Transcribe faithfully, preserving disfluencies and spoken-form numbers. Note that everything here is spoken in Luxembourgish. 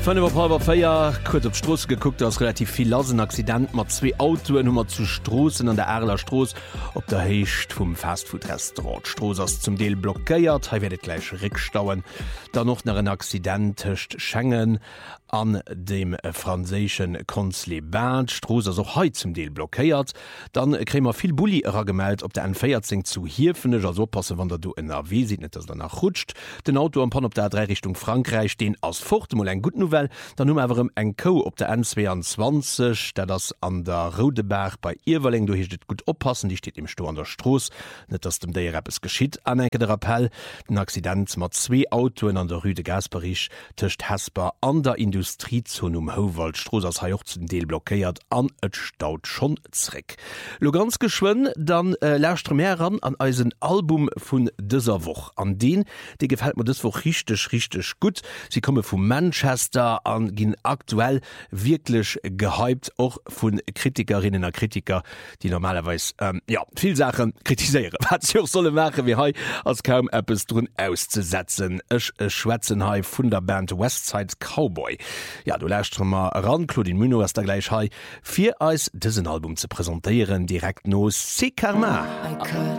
Feier kurz op Stroß geguckt aus relativ viel lasen Accident mat zwei Autoen Nummer zu Stroßen an der Erler Stroß op der Hecht vum Fastfood-Restaurant. Stroß ass zum Deel blockéiert, ha werdet gleich Rickstauen. Da noch nach een Accident techt Schengen an dem äh, franzéschen Konzleband. Stroß ass auch heit zum Deel blockéiert. Dann äh, krämer viel Bulli ërer gemeldt, op der en vierzehn zu hierfenneg as oppasse, wann der du en A W si net ass danach rutscht. Den Auto am Pan op der drei Richtung Frankreich den ass Fortemol eng gut Novel, dann um awerem eng Co op der N zweiundzwanzig, der das an der Rodeberg bei Irwerling, du hichtet gut oppassen, die steht im Sto an der Stroß, net dats dem D R es geschieht. Anenke der Appell, den Accident mat zwei Autoen an der Rue de Gasperich töcht Hesper an der Industriezone um Howald Stroß als ha zu den Deel blockéiert an et staut schon zreck. Lo ganz geschwun, dann äh, lärstre mehr ran an eisen Album vun dëser Woch. An den, de gefällt mir das woch richtig, richtig gut. Sie komme vu Manchester an ginn aktuell wirklich gehypt, auch vun Kritikerinnen a Kritiker, die normalerweise ähm, ja, viel Sachen kritiseieren. Was sie auch solle machen wie hei als kaum Appes drin auszusetzen. Ech äh, schwätzen hei vun der Band Westside Cowboy. Ja, du lässt mal ran, Claudine Muno ist da gleich hei, vier als diesen Album zu präsentieren, direkt no C Karma.